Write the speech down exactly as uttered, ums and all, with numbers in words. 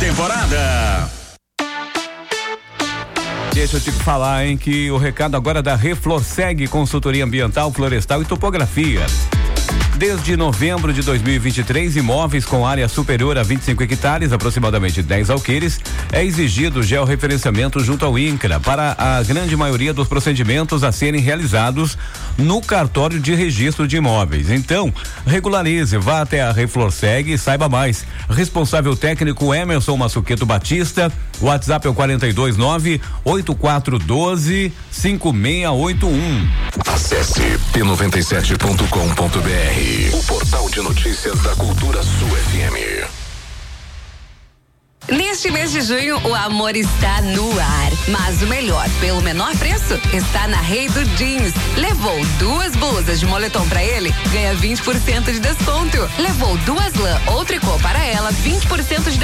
temporada. Deixa eu te falar, hein, que o recado agora é da Reflorseg, consultoria ambiental, florestal e topografia. Desde novembro de dois mil e vinte e três, imóveis com área superior a vinte e cinco hectares, aproximadamente dez alqueires, é exigido georreferenciamento junto ao INCRA para a grande maioria dos procedimentos a serem realizados no cartório de registro de imóveis. Então, regularize, vá até a Reflorseg e saiba mais. Responsável técnico Emerson Massuqueto Batista, WhatsApp é o quarenta e dois nove oito quatro um dois cinco seis oito um. Acesse p noventa e sete ponto com ponto b r, o portal de notícias da Cultura Sul F M. Neste mês de junho, o amor está no ar. Mas o melhor, pelo menor preço, está na Rei do Jeans. Levou duas blusas de moletom pra ele, ganha vinte por cento de desconto. Levou duas lã ou tricô para ela, vinte por cento de